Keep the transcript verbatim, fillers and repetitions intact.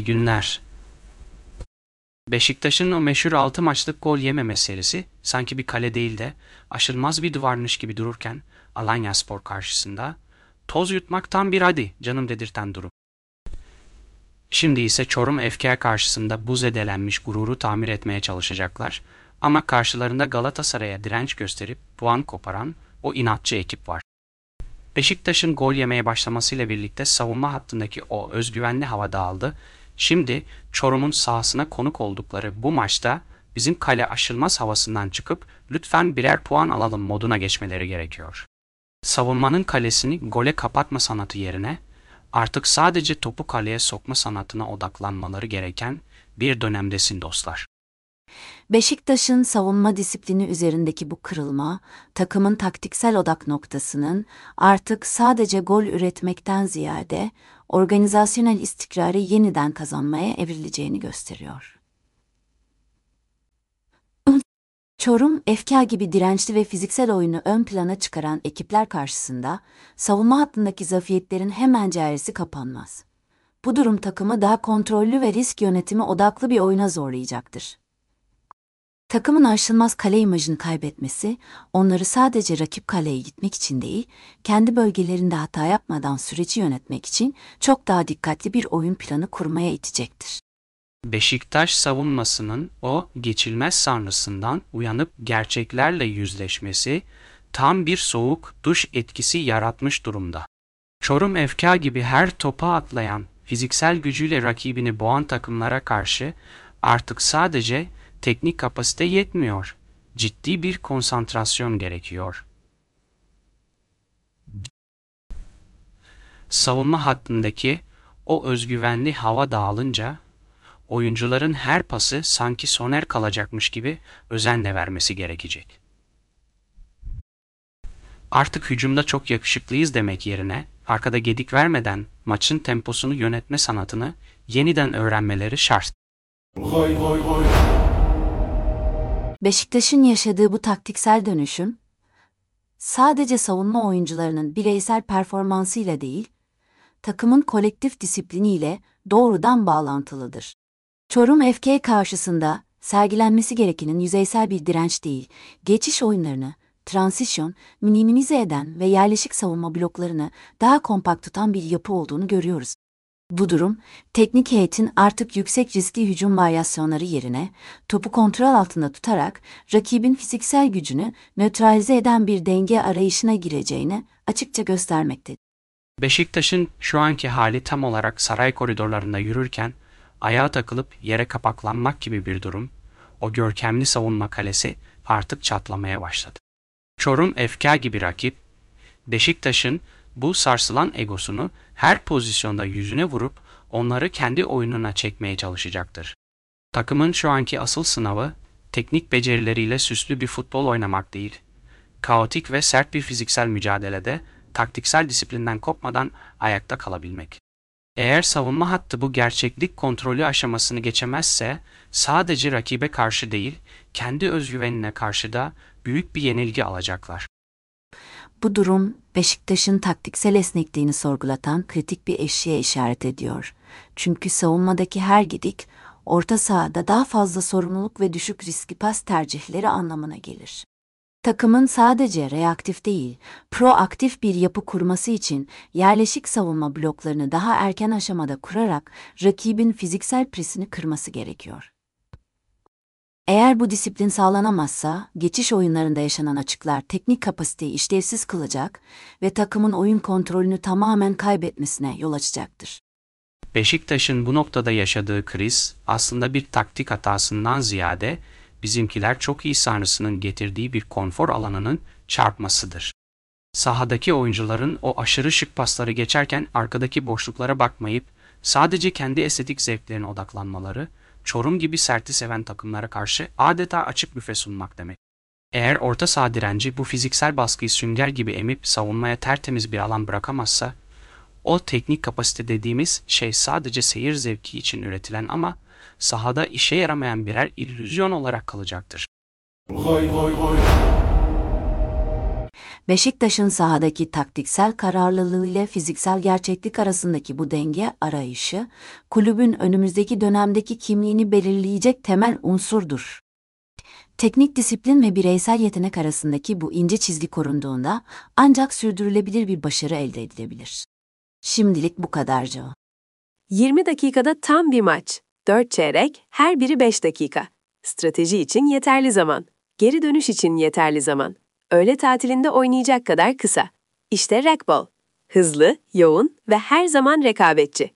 İyi günler. Beşiktaş'ın o meşhur altı maçlık gol yememe serisi sanki bir kale değil de aşılmaz bir duvarmış gibi dururken Alanyaspor karşısında toz yutmaktan bir hadi canım dedirten durum. Şimdi ise Çorum F K karşısında bu zedelenmiş gururu tamir etmeye çalışacaklar ama karşılarında Galatasaray'a direnç gösterip puan koparan o inatçı ekip var. Beşiktaş'ın gol yemeye başlamasıyla birlikte savunma hattındaki o özgüvenli hava dağıldı. Şimdi Çorum'un sahasına konuk oldukları bu maçta bizim kale aşılmaz havasından çıkıp lütfen birer puan alalım moduna geçmeleri gerekiyor. Savunmanın kalesini gole kapatma sanatı yerine artık sadece topu kaleye sokma sanatına odaklanmaları gereken bir dönemdesin dostlar. Beşiktaş'ın savunma disiplini üzerindeki bu kırılma, takımın taktiksel odak noktasının artık sadece gol üretmekten ziyade organizasyonel istikrarı yeniden kazanmaya evrileceğini gösteriyor. Çorum, F K gibi dirençli ve fiziksel oyunu ön plana çıkaran ekipler karşısında savunma hattındaki zafiyetlerin hemen çaresi kapanmaz. Bu durum takımı daha kontrollü ve risk yönetimi odaklı bir oyuna zorlayacaktır. Takımın aşılmaz kale imajını kaybetmesi, onları sadece rakip kaleye gitmek için değil, kendi bölgelerinde hata yapmadan süreci yönetmek için çok daha dikkatli bir oyun planı kurmaya itecektir. Beşiktaş savunmasının o geçilmez sanrısından uyanıp gerçeklerle yüzleşmesi tam bir soğuk duş etkisi yaratmış durumda. Çorum F K gibi her topa atlayan, fiziksel gücüyle rakibini boğan takımlara karşı artık sadece teknik kapasite yetmiyor. Ciddi bir konsantrasyon gerekiyor. Savunma hattındaki o özgüvenli hava dağılınca oyuncuların her pası sanki soner kalacakmış gibi özenle vermesi gerekecek. Artık hücumda çok yakışıklıyız demek yerine arkada gedik vermeden maçın temposunu yönetme sanatını yeniden öğrenmeleri şart. Oy, oy, oy. Beşiktaş'ın yaşadığı bu taktiksel dönüşüm, sadece savunma oyuncularının bireysel performansıyla değil, takımın kolektif disipliniyle doğrudan bağlantılıdır. Çorum F K karşısında sergilenmesi gerekenin yüzeysel bir direnç değil, geçiş oyunlarını, transisyon, minimize eden ve yerleşik savunma bloklarını daha kompakt tutan bir yapı olduğunu görüyoruz. Bu durum, teknik heyetin artık yüksek riskli hücum varyasyonları yerine topu kontrol altında tutarak rakibin fiziksel gücünü nötralize eden bir denge arayışına gireceğini açıkça göstermektedir. Beşiktaş'ın şu anki hali tam olarak saray koridorlarında yürürken ayağa takılıp yere kapaklanmak gibi bir durum, o görkemli savunma kalesi artık çatlamaya başladı. Çorum F K gibi rakip, Beşiktaş'ın bu sarsılan egosunu her pozisyonda yüzüne vurup onları kendi oyununa çekmeye çalışacaktır. Takımın şu anki asıl sınavı, teknik becerileriyle süslü bir futbol oynamak değil, kaotik ve sert bir fiziksel mücadelede taktiksel disiplinden kopmadan ayakta kalabilmek. Eğer savunma hattı bu gerçeklik kontrolü aşamasını geçemezse, sadece rakibe karşı değil, kendi özgüvenine karşı da büyük bir yenilgi alacaklar. Bu durum, Beşiktaş'ın taktiksel esnekliğini sorgulatan kritik bir eşiğe işaret ediyor. Çünkü savunmadaki her gidik, orta sahada daha fazla sorumluluk ve düşük riskli pas tercihleri anlamına gelir. Takımın sadece reaktif değil, proaktif bir yapı kurması için yerleşik savunma bloklarını daha erken aşamada kurarak rakibin fiziksel presini kırması gerekiyor. Eğer bu disiplin sağlanamazsa, geçiş oyunlarında yaşanan açıklar teknik kapasiteyi işlevsiz kılacak ve takımın oyun kontrolünü tamamen kaybetmesine yol açacaktır. Beşiktaş'ın bu noktada yaşadığı kriz aslında bir taktik hatasından ziyade bizimkiler çok iyi sanrısının getirdiği bir konfor alanının çarpmasıdır. Sahadaki oyuncuların o aşırı şık pasları geçerken arkadaki boşluklara bakmayıp sadece kendi estetik zevklerine odaklanmaları, Çorum gibi serti seven takımlara karşı adeta açık büfe sunmak demek. Eğer orta saha direnci bu fiziksel baskıyı sünger gibi emip savunmaya tertemiz bir alan bırakamazsa, o teknik kapasite dediğimiz şey sadece seyir zevki için üretilen ama sahada işe yaramayan birer illüzyon olarak kalacaktır. Oy, oy, oy. Beşiktaş'ın sahadaki taktiksel kararlılığı ile fiziksel gerçeklik arasındaki bu denge arayışı, kulübün önümüzdeki dönemdeki kimliğini belirleyecek temel unsurdur. Teknik disiplin ve bireysel yetenek arasındaki bu ince çizgi korunduğunda ancak sürdürülebilir bir başarı elde edilebilir. Şimdilik bu kadarcı. yirmi dakikada tam bir maç. dört çeyrek, her biri beş dakika. Strateji için yeterli zaman. Geri dönüş için yeterli zaman. Öğle tatilinde oynayacak kadar kısa. İşte racquetball. Hızlı, yoğun ve her zaman rekabetçi.